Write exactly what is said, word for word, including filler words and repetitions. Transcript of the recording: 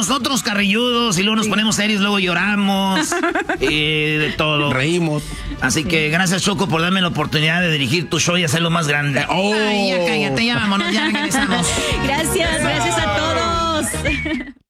nosotros carrilludos y luego nos sí. ponemos serios, luego lloramos y de todo. Reímos. Así sí. que gracias, Choco, por darme la oportunidad de dirigir tu show y hacerlo más grande. Oh. Ay, ya cállate, ya vámonos, ya regresamos. Gracias, gracias a todos.